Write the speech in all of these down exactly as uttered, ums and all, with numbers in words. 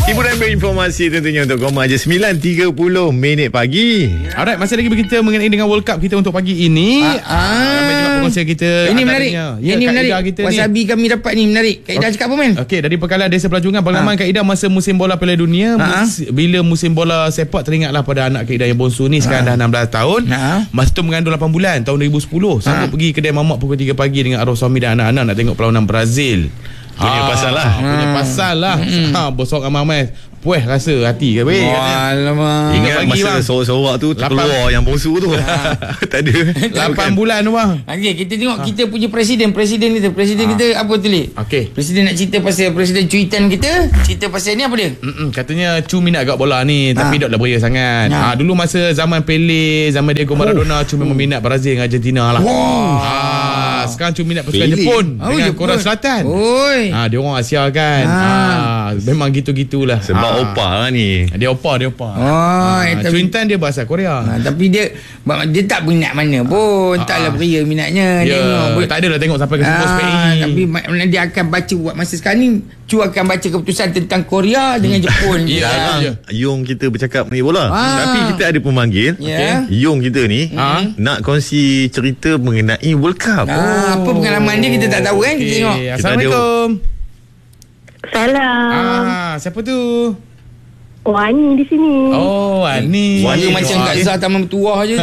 Hiburan berinformasi tentunya untuk kau aja sembilan tiga puluh minit pagi. Alright, masih lagi bercerita mengenai dengan World Cup kita untuk pagi ini. Ah, ah. Ramai juga pengusia kita. Ini menarik. Ya, ini menarik. Kita Wasabi ni. kami dapat ni menarik. Kak Ida okay. cakap apa men? Okey, dari Pekalan Desa Pelancungan pengalaman ha. Kak Ida masa musim bola Piala Dunia. Ha. Mus, bila musim bola sepak teringatlah pada anak Kak Ida yang bongsu ni sekarang ha. dah enam belas tahun. Ha. Masa tu mengandung lapan bulan tahun dua ribu sepuluh. Sanggup ha. pergi kedai mamak pukul tiga pagi dengan arwah suami dan anak-anak nak tengok perlawanan Brazil. Punya ah, pasal lah Punya ah. pasal lah hmm. ha, bosok ramai-ramai puas rasa hati ke weh. Alamak. Ingat masa sorak-sorak tu terkeluar yang bongsu tu. Tak ada lapan bulan tu bang. Okey, kita tengok ha. kita punya presiden Presiden kita Presiden ha. kita apa tulis? Okey, Presiden nak cerita pasal Presiden cuitan kita. Cerita pasal ni apa dia? Mm-mm, katanya Cu minat agak bola ni ha. tapi tak dah beria sangat ha. Ha, dulu masa zaman Pele, zaman Diego Maradona, oh. Cu memang minat Brazil dengan Argentina lah. Wow. ha. Sekarang Cu minat pasukan Jepun oh, dengan Jepun. Korea Selatan. Oi. Ha, dia orang Asia kan. Ha. Ha, memang gitu-gitulah. Sebab ha. opa lah ni. Dia opa, dia opa. Oh, ha, Cuitan dia bahasa Korea. Ha, tapi dia dia tak minat mana pun. Ha. Taklah beria minatnya. Ya, tengok. Tak ada lah tengok sampai ke ha, Spain. Tapi dia akan baca buat masa sekarang ni. Cu akan baca keputusan tentang Korea dengan Jepun. Ya. Ya. Yung kita bercakap mengenai bola. Ha. Tapi kita ada pemanggil. Ya. Okay. Yung kita ni ha. nak kongsi cerita mengenai World Cup. Ha. Oh. Apa pengalaman dia kita tak tahu kan. Okay. Kita tengok. Assalamualaikum. Salam. Ah, siapa tu? Wani di sini. Oh, Wani. Wani macam kat Zah Taman Bertuah je.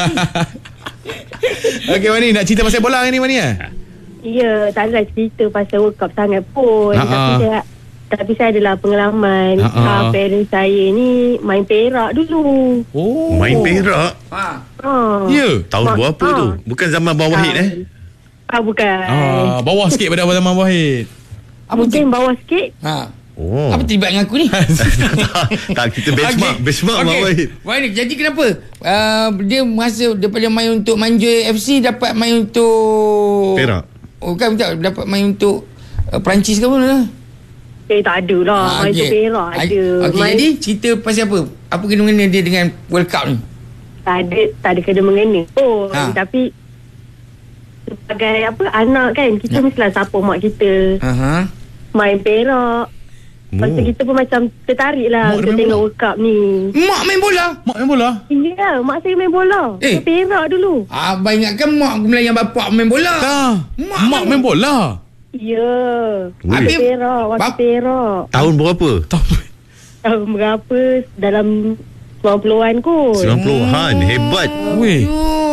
Okey, Wani nak cerita pasal bola ni Wani ah? Ya, tak ada cerita pasal World Cup sangat pun. Ha-ha. Tapi saya tapi saya adalah pengalaman. Ha, parents saya ni main perak dulu. Oh, main perak. Ha. Ha. Ya, tahun Ma- berapa ha. tu? Bukan zaman Abang Wahid eh? Ah, bukan. Ah, bawah sikit pada zaman Abang Wahid. Apa mungkin bawah sikit. Ha. Oh. Apa terlibat dengan aku ni? tak, tak, kita benchmark. Okay. Benchmark okay. Abang Wahid. Wahid, jadi kenapa? Uh, dia masa daripada main untuk Manja F C dapat main untuk Perak. Oh kan, tak dapat main untuk uh, Perancis ke mana? Eh, tak ada lah. Ha, main okay. untuk Perak ada. Okay, main... jadi cerita pasal apa? Apa kena-mengena dia dengan World Cup ni? Tak ada, tak ada kena-mengena pun. Ha. Tapi sebagai apa anak kan, kita ha. mestilah support mak kita. Uh-huh. Main perak. Lepas tu kita pun macam tertarik lah untuk tengok World Cup ni. Mak main bola? Mak main bola? Ya, mak saya main bola. Eh. Ke perak dulu. Abang ingatkan mak melayan bapak main bola. Tak. Mak, mak main bola? Ya. Waktu perak. Waktu bap- perak. Tahun berapa? Tahun berapa? Dalam sembilan puluhan kot. sembilan puluhan. Hmm. Hebat. Weh.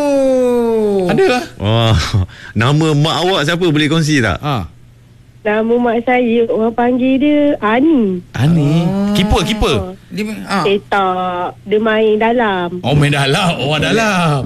Ada lah. Wah. Nama mak awak siapa? Boleh kongsi tak? Ha. Nama mak saya, orang panggil dia Ani. Ani? Ah. Keeper, keeper? Dia ah. eh, tak. Dia main dalam. Oh, main dalam. Orang dalam.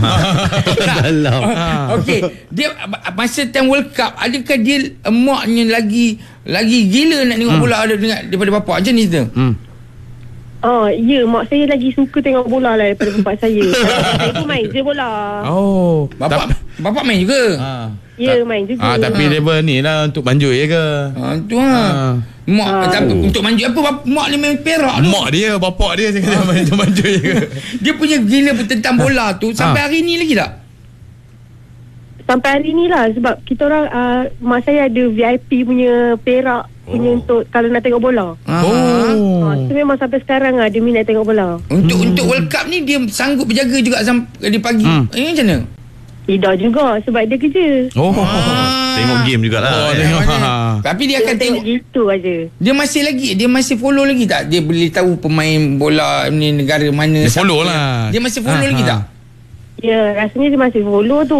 Dalam. Okey. Dia masa time World Cup, adakah dia emaknya lagi lagi gila nak tengok hmm. bola ada dengan daripada bapak? Macam ni tu? Hmm. Oh, ya. Mak saya lagi suka tengok bola lah daripada bapak saya. Saya pun main je bola. Oh. Bapak Ta- bapak main juga? Ha. Ya, main juga. Ah, tapi ha. level ni lah untuk manjur je ke? Ha, tu lah. Ha. Mak, ha. tapi untuk manjur apa? Bap- mak ni main perak tu. Mak dia, bapak dia saya kata main manjur je ke? Dia punya gila tentang bola tu sampai ha. hari ni lagi tak? Sampai hari ni lah. Sebab kita orang, uh, mak saya ada V I P punya perak. Oh. Punya untuk kalau nak tengok bola. Oh. Ha, itu memang sampai sekarang lah dia minat tengok bola. Untuk hmm. untuk World Cup ni dia sanggup berjaga juga sampai di pagi. Hmm. Ini macam mana? Tidak juga sebab dia kerja. Oh. Ah. Tengok game jugalah. Oh, tengok. Tapi dia, dia akan tengok, tengok gitu aja. Dia masih lagi dia masih follow lagi tak? Dia boleh tahu pemain bola ni negara mana. Dia follow lah. Dia masih follow ha, lagi ha. tak? Ya, rasanya dia masih follow tu.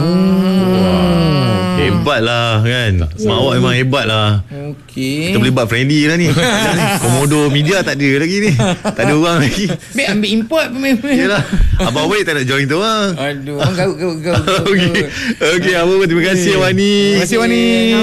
Hmm. Hebat lah kan. Mak awak memang hebat lah. Okey. Kita boleh buat friendly lah ni. Komodo media tak ada lagi ni. Tak ada orang lagi. Baik ambil import pemain-pemain. Yalah. Abang Wei tak nak join tu lah. Aduh, orang gaut gaut gaut. Okey. Okey, Abang Wei terima kasih Wani. Terima kasih Wani.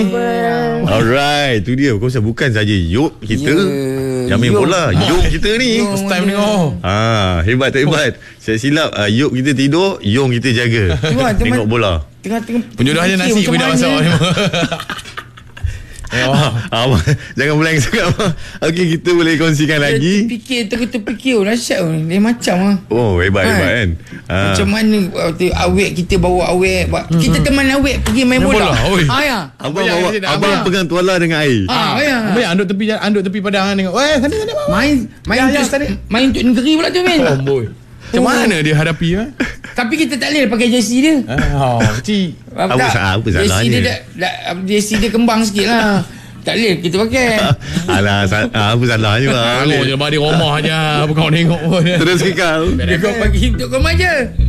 Alright, tu dia. Kau bukan saja Yop kita. Yeah. Yang main Yop. bola. Yop kita ni. First time tengok. Ha, hebat tak hebat. Saya silap uh, Yop kita tidur, Yong kita jaga. Tengok bola. Tengah-tengah penjodoh hanya nasi pun dah masak. Oh. Abang, jangan blank sangat abang. Okey, kita boleh kongsikan dia lagi. Terfikir, terfikir oh, dahsyat oh. Dia macam lah. Oh, hebat Ha. hebat kan. Ha. Macam mana waktu awek kita bawa awek, hmm. kita teman awek pergi main Main bola. bola, oi. Ha ya. Abang Abang bawa, yang- abang abang- pegang tuala dengan air. Ha ya. Abang yang anduk tepi anduk tepi padang kan, tengok. Eh, sana sana bang. Main main Ya, ya, untuk tadi. main untuk negeri pula tu Min. Oh boy. Macam mana dia hadapi eh? Tapi kita tak boleh pakai jersey dia. Ah, cik. Apa tak? sa- apa Jersey salahnya? dia dah, dah jersey dia kembang sikit lah. Tak boleh kita pakai. Alah, sa- ah, apa salahnya bang? Kalau je balik rumah je, apa kau tengok pun. Terus kekal. Dia kau bagi untuk kau aja.